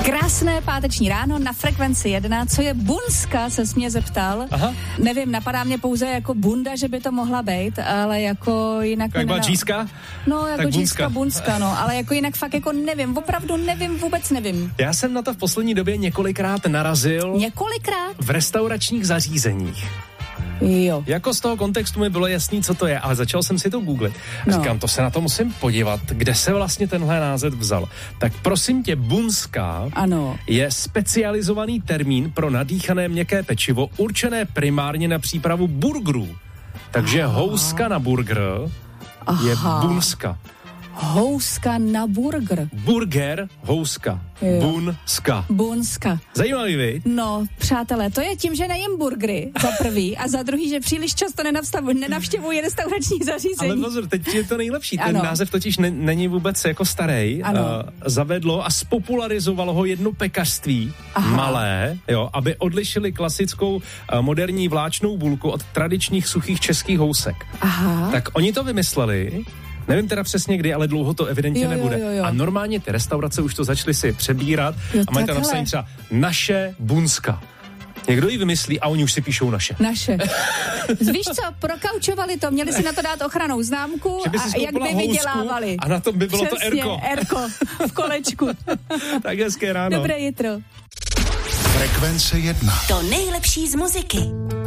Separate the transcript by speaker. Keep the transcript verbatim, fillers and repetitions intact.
Speaker 1: Krásné páteční ráno na Frekvenci jedna. Co je bunska, se mě zeptal. Aha. Nevím, napadá mě pouze jako bunda, že by to mohla být, ale jako jinak...
Speaker 2: Jak byla džíska?
Speaker 1: No, jako džíska, bunska, no, ale jako jinak fakt jako nevím, opravdu nevím, vůbec nevím.
Speaker 2: Já jsem na to v poslední době několikrát narazil.
Speaker 1: Několikrát?
Speaker 2: V restauračních zařízeních.
Speaker 1: Jo.
Speaker 2: Jako z toho kontextu mi bylo jasný, co to je, ale začal jsem si to googlit. A no. Říkám, to se na to musím podívat, kde se vlastně tenhle název vzal. Tak prosím tě, bunska
Speaker 1: ano.
Speaker 2: je specializovaný termín pro nadýchané měkké pečivo, určené primárně na přípravu burgerů. Takže aha. houska na burger aha. je bunska.
Speaker 1: Houska na burger.
Speaker 2: Burger, houska. Jo. Bunska.
Speaker 1: Bunska.
Speaker 2: Zajímavý, viď?
Speaker 1: No, přátelé, to je tím, že nejím burgery, za prvý, a za druhý, že příliš často nenavštěvuji restaurační zařízení.
Speaker 2: Ale pozor, teď je to nejlepší. Ten
Speaker 1: ano.
Speaker 2: název totiž ne, není vůbec jako starý. Uh, zavedlo a spopularizovalo ho jedno pekařství, aha. malé, jo, aby odlišili klasickou uh, moderní vláčnou bulku od tradičních suchých českých housek.
Speaker 1: Aha.
Speaker 2: Tak oni to vymysleli. Nevím teda přesně kdy, ale dlouho to evidentně
Speaker 1: jo,
Speaker 2: nebude.
Speaker 1: Jo, jo, jo.
Speaker 2: A normálně ty restaurace už to začaly si přebírat
Speaker 1: jo,
Speaker 2: a mají tam napsaný třeba naše bunska. Někdo ji vymyslí a oni už si píšou naše.
Speaker 1: Naše. Víš co, prokaučovali to, měli si na to dát ochrannou známku a jak by vydělávali.
Speaker 2: A na tom by bylo
Speaker 1: přesně,
Speaker 2: to Erko.
Speaker 1: Erko v kolečku.
Speaker 2: Tak hezké ráno.
Speaker 1: Dobré jitro.
Speaker 3: Frekvence jedna.
Speaker 4: To nejlepší z muziky.